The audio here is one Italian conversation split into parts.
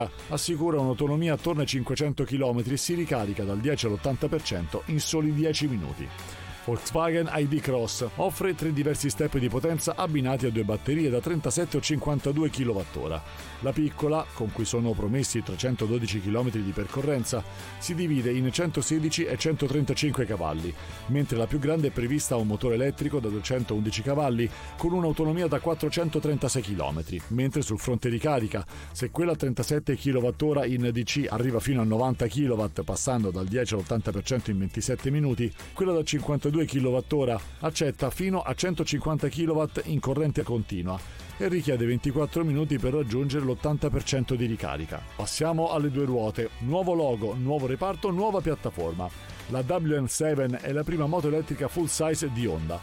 assicura un'autonomia attorno ai 500 km e si ricarica dal 10 all'80% in soli 10 minuti. Volkswagen ID Cross offre 3 diversi step di potenza abbinati a 2 batterie da 37 o 52 kWh. La piccola, con cui sono promessi 312 km di percorrenza, si divide in 116 e 135 cavalli, mentre la più grande è prevista a un motore elettrico da 211 cavalli con un'autonomia da 436 km, mentre sul fronte ricarica, se quella a 37 kWh in DC arriva fino a 90 kW passando dal 10 all'80% in 27 minuti, quella da 52 kWh accetta fino a 150 kW in corrente continua e richiede 24 minuti per raggiungere l'80% di ricarica. Passiamo alle 2 ruote. Nuovo logo, nuovo reparto, nuova piattaforma. La WN7 è la prima moto elettrica full size di Honda.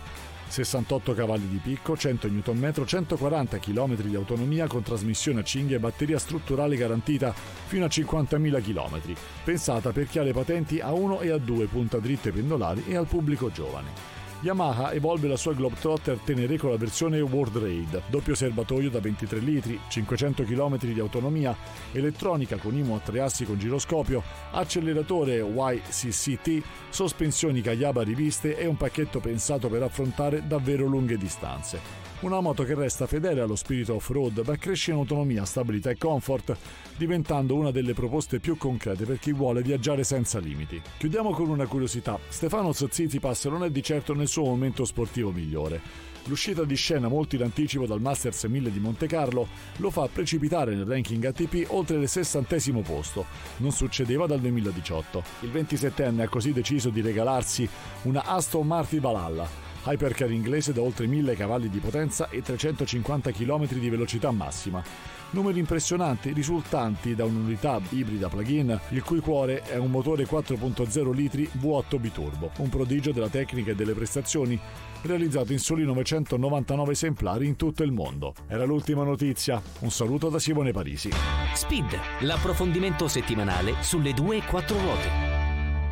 68 cavalli di picco, 100 Nm, 140 km di autonomia con trasmissione a cinghia e batteria strutturale garantita fino a 50.000 km. Pensata per chi ha le patenti A1 e A2, punta dritte pendolari e al pubblico giovane. Yamaha evolve la sua Globetrotter Tenere con la versione World Raid, doppio serbatoio da 23 litri, 500 km di autonomia, elettronica con IMU a 3 assi con giroscopio, acceleratore YCCT, sospensioni Kayaba riviste e un pacchetto pensato per affrontare davvero lunghe distanze. Una moto che resta fedele allo spirito off-road ma cresce in autonomia, stabilità e comfort, diventando una delle proposte più concrete per chi vuole viaggiare senza limiti. Chiudiamo con una curiosità. Stefanos Tsitsipas non è di certo nel suo momento sportivo migliore. L'uscita di scena molto in anticipo dal Masters 1000 di Monte Carlo lo fa precipitare nel ranking ATP oltre il 60° posto. Non succedeva dal 2018. Il 27enne ha così deciso di regalarsi una Aston Martin Valhalla, hypercar inglese da oltre 1000 cavalli di potenza e 350 km di velocità massima. Numeri impressionanti risultanti da un'unità ibrida plug-in, il cui cuore è un motore 4.0 litri V8 biturbo, un prodigio della tecnica e delle prestazioni, realizzato in soli 999 esemplari in tutto il mondo. Era l'ultima notizia. Un saluto da Simone Parisi. Speed, l'approfondimento settimanale sulle 2 e 4 ruote.